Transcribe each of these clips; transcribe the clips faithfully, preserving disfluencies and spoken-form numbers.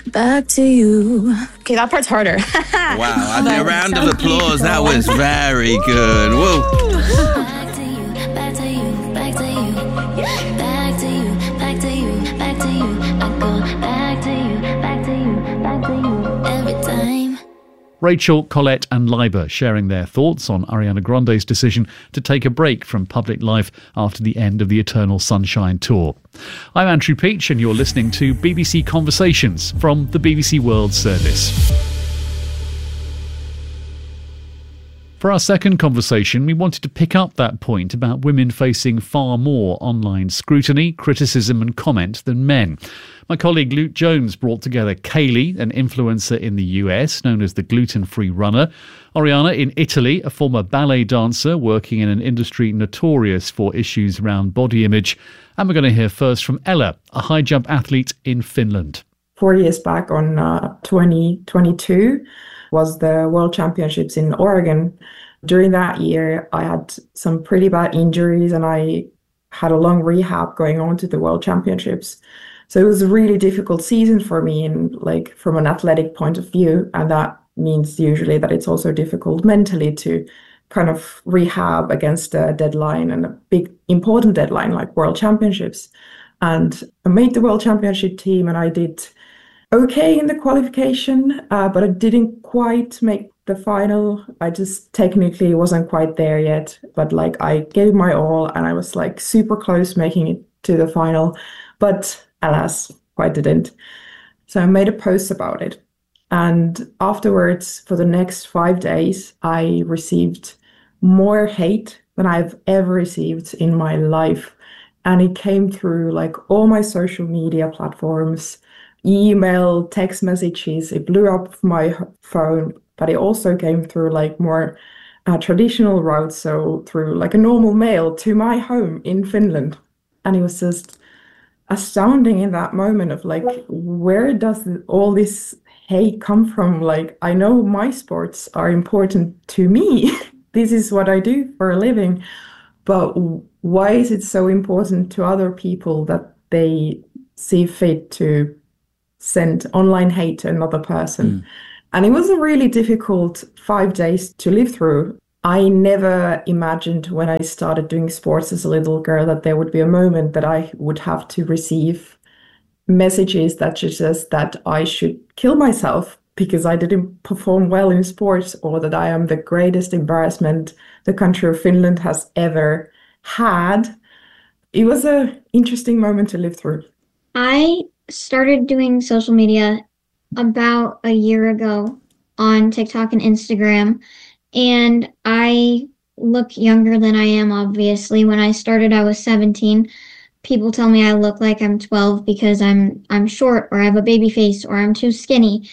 back to you. Okay, that part's harder. Wow, a round of applause. That was very good. Whoa. Back to you, back to you, back to you. Back to you, back to you, back to you. I go back to you, back to you, back to you. Every time. Rachel, Colette and Leiber sharing their thoughts on Ariana Grande's decision to take a break from public life after the end of the Eternal Sunshine Tour. I'm Andrew Peach and you're listening to B B C Conversations from the B B C World Service. For our second conversation, we wanted to pick up that point about women facing far more online scrutiny, criticism and comment than men. My colleague Luke Jones brought together Kaylee, an influencer in the U S known as the gluten-free runner, Ariana in Italy, a former ballet dancer working in an industry notorious for issues around body image, and we're going to hear first from Ella, a high jump athlete in Finland. Four years back on uh, twenty twenty-two was the World Championships in Oregon. During that year, I had some pretty bad injuries and I had a long rehab going on to the World Championships. So it was a really difficult season for me in like from an athletic point of view. And that means usually that it's also difficult mentally to kind of rehab against a deadline and a big important deadline like World Championships. And I made the World Championship team and I did okay in the qualification, uh, but I didn't quite make the final. I just technically wasn't quite there yet, but like I gave my all and I was like super close making it to the final, but alas, quite didn't. So I made a post about it. And afterwards, for the next five days, I received more hate than I've ever received in my life. And it came through like all my social media platforms, email, text messages. It blew up my phone, but it also came through like more uh, traditional routes. So through like a normal mail to my home in Finland. And it was just astounding in that moment of like, where does all this hate come from? Like, I know my sports are important to me. This is what I do for a living. But why is it so important to other people that they see fit to send online hate to another person? Mm. And it was a really difficult five days to live through. I never imagined when I started doing sports as a little girl that there would be a moment that I would have to receive messages that suggest that I should kill myself because I didn't perform well in sports, or that I am the greatest embarrassment the country of Finland has ever had. It was an interesting moment to live through. I started doing social media about a year ago on TikTok and Instagram, and I look younger than I am, obviously. When I started, I was seventeen. People tell me I look like I'm twelve because I'm I'm short, or I have a baby face, or I'm too skinny.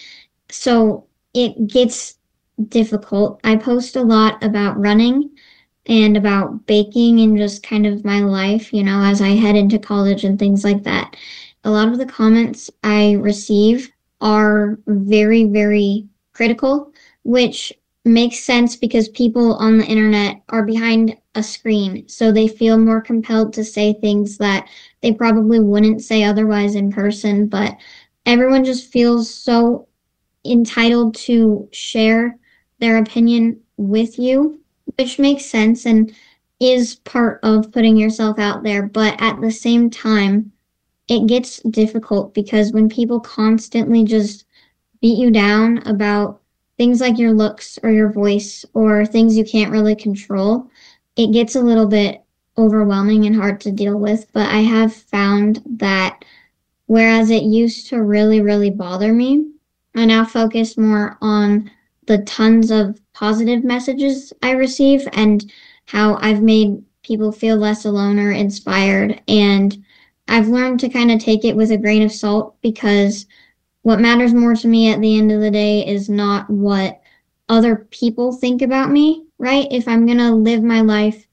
So it gets difficult. I post a lot about running and about baking and just kind of my life, you know, as I head into college and things like that. A lot of the comments I receive are very, very critical, which makes sense because people on the internet are behind a screen, so they feel more compelled to say things that they probably wouldn't say otherwise in person. But everyone just feels so entitled to share their opinion with you, which makes sense and is part of putting yourself out there. But at the same time, it gets difficult because when people constantly just beat you down about things like your looks or your voice or things you can't really control, it gets a little bit overwhelming and hard to deal with. But I have found that whereas it used to really, really bother me, I now focus more on the tons of positive messages I receive and how I've made people feel less alone or inspired. And I've learned to kind of take it with a grain of salt, because what matters more to me at the end of the day is not what other people think about me, right? If I'm going to live my life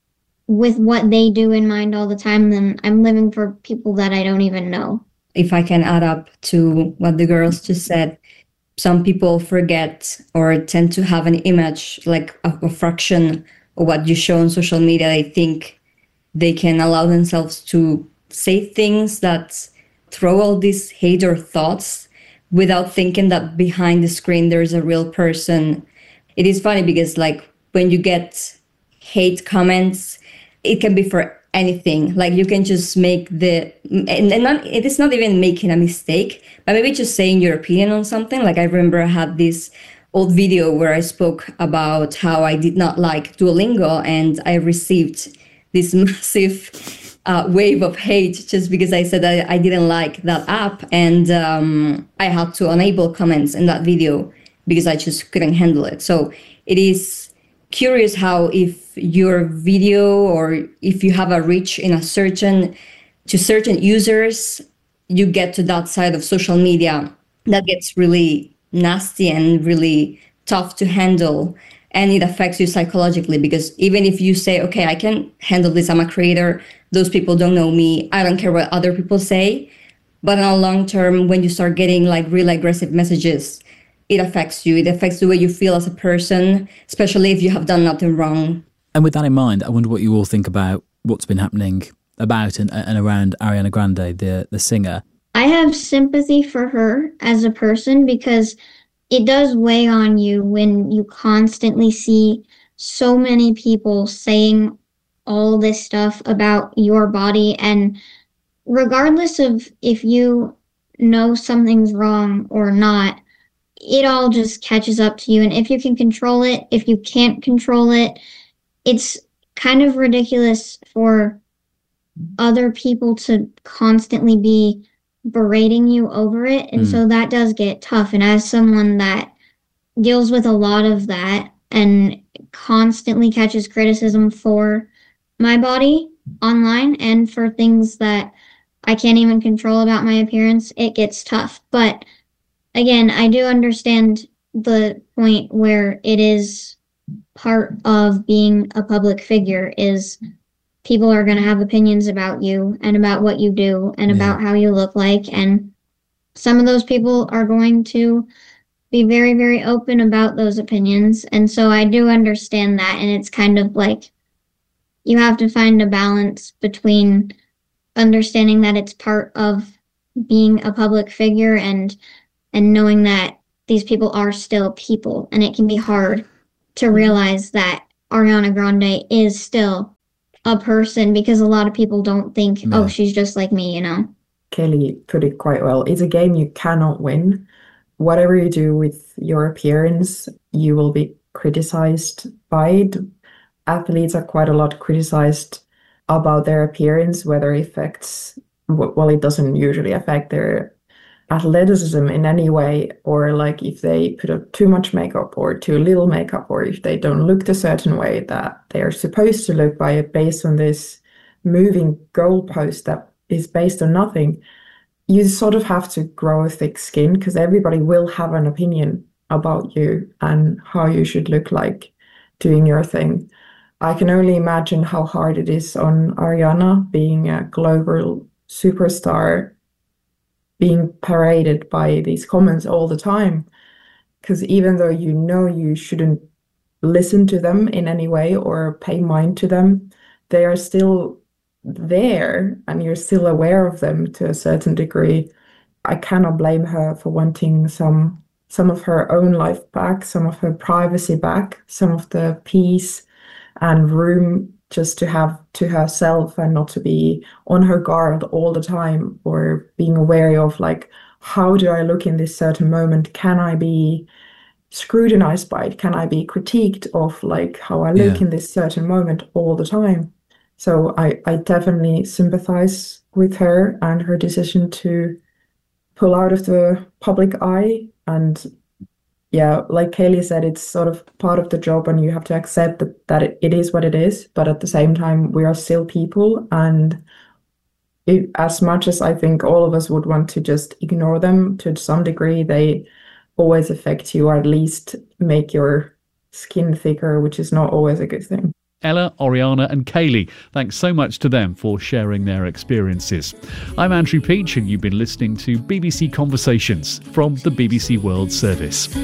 with what they do in mind all the time, then I'm living for people that I don't even know. If I can add up to what the girls just said, some people forget or tend to have an image, like a, a fraction of what you show on social media. They think they can allow themselves to say things that throw all these hate or thoughts without thinking that behind the screen there's a real person. It is funny because like when you get hate comments, it can be for anything. Like you can just make the, and, and not, it is not even making a mistake, but maybe just saying your opinion on something. Like I remember I had this old video where I spoke about how I did not like Duolingo, and I received this massive uh, wave of hate just because I said I, I didn't like that app, and um, I had to enable comments in that video because I just couldn't handle it. So it is curious how if your video or if you have a reach in a certain to certain users, you get to that side of social media that gets really nasty and really tough to handle, and it affects you psychologically because even if you say, okay, I can handle this, I'm a creator, those people don't know me, I don't care what other people say, but in the long term, when you start getting like really aggressive messages, it affects you. It affects the way you feel as a person, especially if you have done nothing wrong. And with that in mind, I wonder what you all think about what's been happening about and, and around Ariana Grande, the, the singer. I have sympathy for her as a person because it does weigh on you when you constantly see so many people saying all this stuff about your body. And regardless of if you know something's wrong or not, it all just catches up to you. And if you can control it, if you can't control it, it's kind of ridiculous for other people to constantly be berating you over it. And mm. so that does get tough. And as someone that deals with a lot of that and constantly catches criticism for my body online and for things that I can't even control about my appearance, it gets tough. But again, I do understand the point where it is part of being a public figure is people are going to have opinions about you and about what you do and yeah. about how you look like. And some of those people are going to be very, very open about those opinions. And so I do understand that. And it's kind of like you have to find a balance between understanding that it's part of being a public figure and and knowing that these people are still people. And it can be hard to realize that Ariana Grande is still a person because a lot of people don't think, no. oh, she's just like me, you know? Kelly put it quite well. It's a game you cannot win. Whatever you do with your appearance, you will be criticized by it. Athletes are quite a lot criticized about their appearance, whether it affects, well, it doesn't usually affect their athleticism in any way, or like if they put up too much makeup or too little makeup, or if they don't look the certain way that they are supposed to look by based on this moving goalpost that is based on nothing. You sort of have to grow a thick skin because everybody will have an opinion about you and how you should look like doing your thing. I can only imagine how hard it is on Ariana, being a global superstar, being paraded by these comments all the time. Because even though you know you shouldn't listen to them in any way or pay mind to them, they are still there and you're still aware of them to a certain degree. I cannot blame her for wanting some some of her own life back, some of her privacy back, some of the peace and room just to have to herself and not to be on her guard all the time or being aware of like, how do I look in this certain moment? Can I be scrutinized by it? Can I be critiqued of like how I look yeah. in this certain moment all the time? So I, I definitely sympathize with her and her decision to pull out of the public eye. And yeah, like Kaylee said, it's sort of part of the job and you have to accept that, that it, it is what it is. But at the same time, we are still people. And it, as much as I think all of us would want to just ignore them to some degree, they always affect you or at least make your skin thicker, which is not always a good thing. Ella, Oriana and Kaylee, thanks so much to them for sharing their experiences. I'm Andrew Peach and you've been listening to B B C Conversations from the B B C World Service.